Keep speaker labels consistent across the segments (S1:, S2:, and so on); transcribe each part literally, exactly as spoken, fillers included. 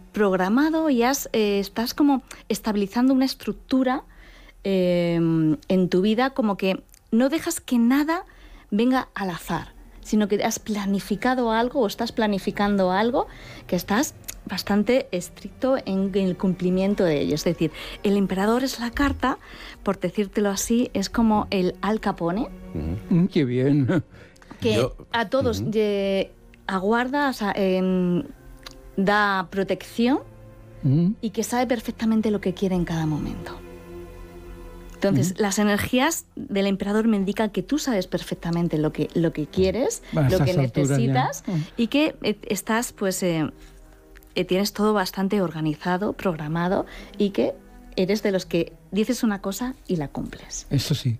S1: programado y has, eh, estás como estabilizando una estructura eh, en tu vida, como que no dejas que nada venga al azar, sino que has planificado algo o estás planificando algo que estás bastante estricto en el cumplimiento de ello. Es decir, el emperador es la carta, por decírtelo así, es como el Al Capone.
S2: Mm, ¡Qué bien!
S1: Que
S3: Yo,
S1: a todos
S3: uh-huh.
S1: eh, aguarda, o sea, eh, da protección
S2: Mm.
S1: y que sabe perfectamente lo que quiere en cada momento. Entonces,
S2: Mm.
S1: las energías del emperador me indican que tú sabes perfectamente lo que, lo que quieres,
S2: A
S1: lo que
S2: esas alturas
S1: necesitas
S2: ya. Mm.
S1: y que eh, estás, pues, eh, eh, tienes todo bastante organizado, programado y que eres de los que dices una cosa y la cumples.
S2: Eso sí.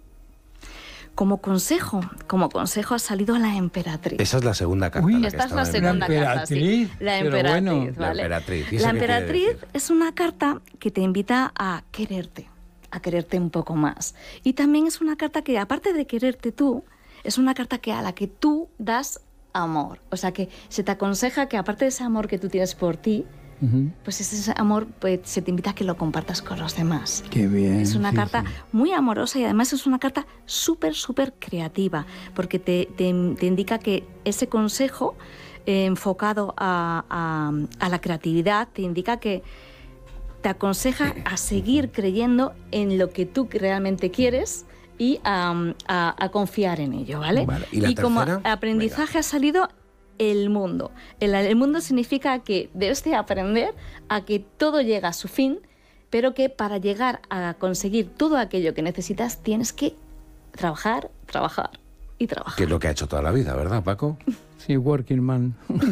S1: Como consejo, como consejo ha salido la emperatriz.
S3: Esa es la segunda carta.
S2: Uy,
S3: la que
S1: Esta es
S3: estaba
S1: la
S3: en-
S1: segunda
S2: La
S1: carta, sí.
S2: emperatriz,
S1: La
S2: pero
S1: emperatriz,
S2: bueno.
S3: La
S1: ¿vale?
S3: emperatriz. ¿Y eso
S1: La
S3: qué quiere
S1: emperatriz
S3: decir?
S1: es una carta que te invita a quererte, a quererte un poco más. Y también es una carta que, aparte de quererte tú, es una carta que a la que tú das amor. O sea, que se te aconseja que, aparte de ese amor que tú tienes por ti,
S2: Ujú.
S1: pues ese amor, pues, se te invita a que lo compartas con los demás.
S2: ¡Qué bien!
S1: Es una
S2: sí,
S1: carta
S2: sí.
S1: muy amorosa y además es una carta súper, súper creativa, porque te, te, te indica que ese consejo eh, enfocado a, a, a la creatividad, te indica que te aconseja a seguir creyendo en lo que tú realmente quieres y a, a, a confiar en ello, ¿vale?
S3: Vale, ¿y la
S1: como
S3: tercera?
S1: aprendizaje
S3: Venga.
S1: ha salido el mundo. El, el mundo significa que debes de aprender a que todo llega a su fin, pero que para llegar a conseguir todo aquello que necesitas tienes que trabajar, trabajar y trabajar.
S3: Que es lo que ha hecho toda la vida, ¿verdad, Paco?
S2: Sí, working man.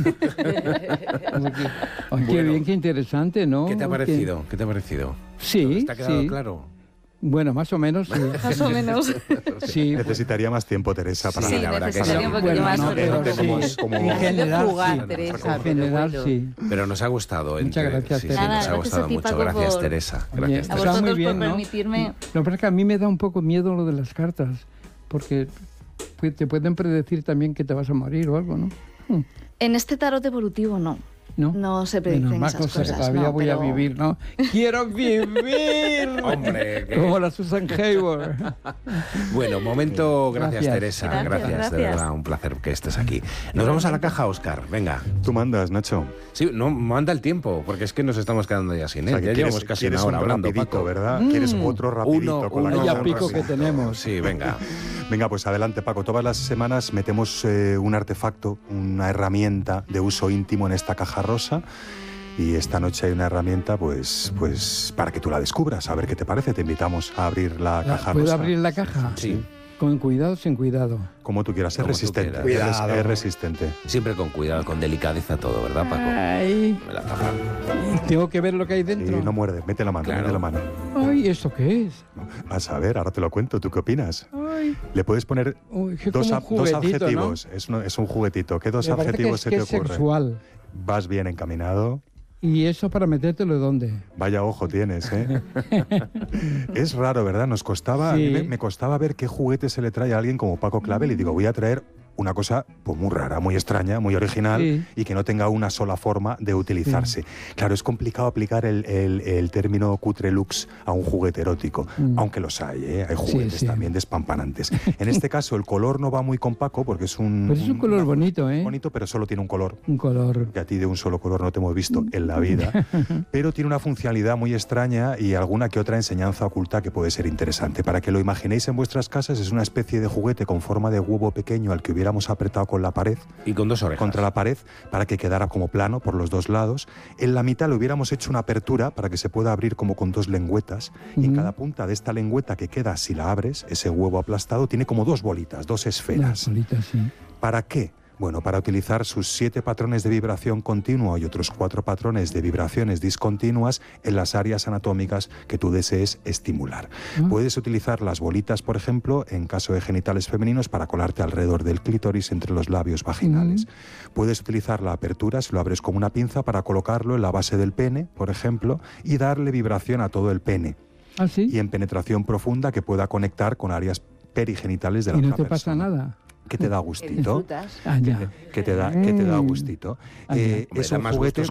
S2: Ay, qué
S3: Bueno.
S2: bien, qué interesante, ¿no?
S3: ¿Qué te ha
S2: Que-
S3: parecido? ¿Qué te ha parecido?
S2: Sí,
S3: ¿Te ha quedado
S2: sí.
S3: claro?
S2: Bueno, más o menos, sí.
S1: Más o menos.
S2: Sí.
S4: Necesitaría más tiempo, Teresa, para...
S3: Sí, la verdad que
S1: necesitaría
S3: sí.
S1: un poquito más,
S2: no,
S1: porque
S2: pero
S4: no
S2: sí.
S4: tenemos como-
S2: En general,
S5: jugar,
S2: sí.
S5: Teresa,
S2: En
S5: pero
S2: general,
S5: bueno.
S2: sí.
S3: Pero nos ha gustado.
S2: Muchas gracias,
S3: sí, sí,
S2: Teresa.
S3: nos
S1: Nada,
S3: ha
S1: gracias
S3: gustado
S1: a ti,
S3: mucho.
S1: Paco,
S3: Gracias,
S1: por-
S3: Teresa.
S2: Oye,
S3: Gracias,
S1: A
S2: Está
S3: Teresa.
S1: vosotros
S2: muy bien,
S1: por
S2: ¿no?
S1: permitirme...
S2: Lo que pasa es que a mí me da un poco miedo lo de las cartas, porque pues, te pueden predecir también que te vas a morir o algo, ¿no? Hmm,
S1: En este tarot evolutivo no.
S2: ¿No?
S1: No se
S2: Menos
S1: predicen
S2: mal,
S1: esas
S2: cosa que
S1: cosas.
S2: todavía
S1: no,
S2: voy
S1: pero...
S2: a vivir, ¿no? ¡Quiero vivir!
S3: Hombre, que-
S2: Como la Susan Hayward.
S3: Bueno, momento. Gracias,
S2: Gracias.
S3: Teresa.
S1: Gracias,
S3: Gracias, de
S1: gracias.
S3: verdad, un placer que estés aquí. Nos vamos a la caja, Óscar. Venga.
S4: Tú mandas, Nacho.
S3: Sí, no manda el tiempo, porque es que nos estamos quedando ya sin
S4: O
S3: él.
S4: sea, que
S3: ya
S4: quieres-
S3: llevamos casi
S4: quieres
S3: una hora
S4: un
S3: hablando,
S4: rapidito,
S3: Paco.
S4: ¿verdad?
S2: Mm.
S4: ¿Quieres otro rapidito
S3: Uno,
S4: con la
S3: uno,
S4: caja?
S2: Vaya pico que
S3: rapidito.
S2: tenemos.
S3: Sí, venga.
S4: Venga, pues adelante, Paco. Todas las semanas metemos eh, un artefacto, una herramienta de uso íntimo en esta caja rosa. Y esta noche hay una herramienta, pues, pues para que tú la descubras, a ver qué te parece. Te invitamos a abrir la
S2: La-
S4: caja
S2: ¿Puedo
S4: rosa.
S2: abrir la caja?
S3: Sí.
S2: ¿Con cuidado o sin cuidado?
S4: Como tú quieras, es
S3: Como tú
S4: resistente.
S3: quieras.
S4: Es, es resistente.
S3: Siempre con cuidado, con delicadeza todo, ¿verdad, Paco?
S2: Ay,
S3: Me la caja.
S2: tengo que ver lo que hay
S4: Y
S2: dentro.
S4: no muerde, mete la mano,
S3: Claro.
S4: mete la mano.
S2: Ay, ¿esto qué es?
S4: Vas a ver, ahora te lo cuento. ¿Tú qué opinas?
S2: Ay,
S4: Le puedes poner
S2: uy, que
S4: dos,
S2: como
S4: ad-
S2: un
S4: dos
S2: juguetito,
S4: adjetivos. Es, un- es un juguetito. ¿Qué dos
S2: ¿no? Me parece que
S4: adjetivos
S2: es,
S4: se
S2: que
S4: te
S2: es
S4: ocurre?
S2: sexual.
S4: Vas bien encaminado.
S2: ¿Y eso para metértelo dónde?
S4: Vaya ojo tienes, ¿eh? Es raro, ¿verdad? Nos costaba, a mí
S2: Sí.
S4: me, me costaba ver qué juguete se le trae a alguien como Paco Clavel y digo, voy a traer una cosa pues, muy rara, muy extraña, muy original
S2: Sí.
S4: y que no tenga una sola forma de utilizarse. Claro, es complicado aplicar el, el- el término cutre lux a un juguete erótico,
S2: Mm.
S4: aunque los hay, ¿eh? Hay juguetes
S2: sí.
S4: también despampanantes. En este caso, el color no va muy con Paco porque es un...
S2: Pues es un color
S4: una-
S2: bonito, ¿eh?
S4: bonito, pero solo tiene un color.
S2: Un color.
S4: Que a ti de un solo color no te hemos visto en la vida, pero tiene una funcionalidad muy extraña y alguna que otra enseñanza oculta que puede ser interesante. Para que lo imaginéis en vuestras casas, es una especie de juguete con forma de huevo pequeño al que hubiéramos apretado con la pared,
S3: Y con dos orejas.
S4: contra la pared, para que quedara como plano por los dos lados. En la mitad le hubiéramos hecho una apertura para que se pueda abrir como con dos lengüetas. Y en
S2: Ujú.
S4: cada punta de esta lengüeta que queda, si la abres, ese huevo aplastado, tiene como dos bolitas, dos esferas.
S2: Las bolitas, sí.
S4: ¿Para qué? Bueno, para utilizar sus siete patrones de vibración continua y otros cuatro patrones de vibraciones discontinuas en las áreas anatómicas que tú desees estimular.
S2: Ah.
S4: Puedes utilizar las bolitas, por ejemplo, en caso de genitales femeninos, para colarte alrededor del clítoris entre los labios vaginales. Puedes utilizar la apertura, si lo abres con una pinza, para colocarlo en la base del pene, por ejemplo, y darle vibración a todo el pene.
S2: ¿Ah, sí?
S4: Y en penetración profunda que pueda conectar con áreas perigenitales de la
S2: ¿Y no
S4: otra
S2: te pasa
S4: persona.
S2: nada?
S4: Que te da
S5: Que
S4: gustito.
S5: disfrutas.
S2: Ah, ya.
S4: Que te da, que te da
S2: Mm.
S4: gustito.
S2: Ah,
S4: Eh,
S3: Hombre,
S4: es
S3: da
S4: un
S3: más
S4: juguete...
S3: gustos